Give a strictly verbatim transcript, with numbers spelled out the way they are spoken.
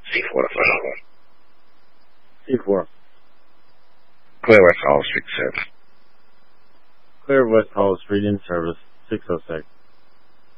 C four to final one. C four. Clear West Hall Street service. Clear West Hall Street in service, six oh six.